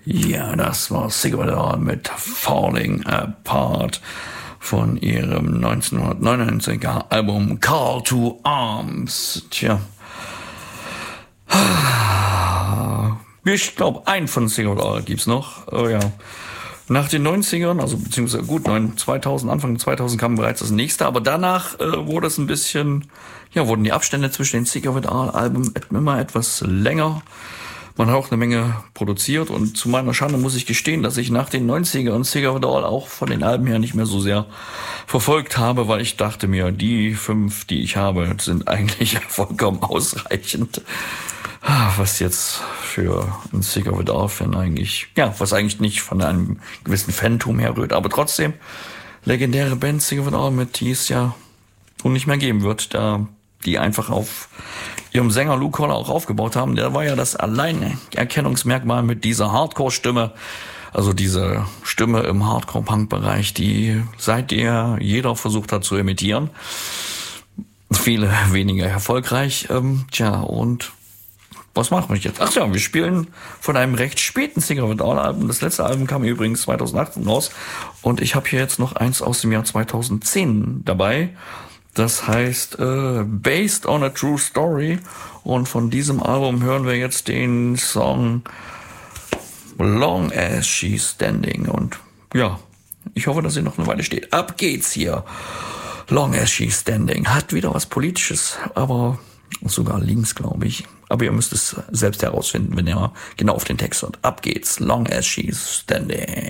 Ja, das war Cigarette Hall mit Falling Apart von ihrem 1999er Album Call to Arms. Tja. Ich glaube, ein von Cigarette Hall gibt's noch. Oh ja. Nach den 90ern, also beziehungsweise gut, 2000, Anfang 2000 kam bereits das nächste, aber danach wurde es ein bisschen, ja, wurden die Abstände zwischen den Cigarette Hall Alben immer etwas länger. Man hat auch eine Menge produziert und zu meiner Schande muss ich gestehen, dass ich nach den 90ern Cigarette Hall auch von den Alben her nicht mehr so sehr verfolgt habe, weil ich dachte mir, die 5, die ich habe, sind eigentlich vollkommen ausreichend. Was jetzt für einen Cigarette Hall-Fan eigentlich, ja, was eigentlich nicht von einem gewissen Phantom herrührt, aber trotzdem legendäre Band Cigarette Hall, mit die es ja nun nicht mehr geben wird, da die einfach auf ihrem Sänger Lou Koller auch aufgebaut haben. Der war ja das Alleinerkennungsmerkmal mit dieser Hardcore-Stimme, also diese Stimme im Hardcore-Punk-Bereich, die seither jeder versucht hat zu imitieren. Viele weniger erfolgreich. Und was machen wir jetzt? Ach ja, wir spielen von einem recht späten Cigarette Hall Album. Das letzte Album kam übrigens 2018 raus. Und ich habe hier jetzt noch eins aus dem Jahr 2010 dabei. Das heißt Based on a True Story. Und von diesem Album hören wir jetzt den Song Long as She's Standing. Und ja, ich hoffe, dass sie noch eine Weile steht. Ab geht's hier. Long as She's Standing. Hat wieder was Politisches, aber sogar links, glaube ich. Aber ihr müsst es selbst herausfinden, wenn ihr genau auf den Text hört. Ab geht's. Long as She's Standing.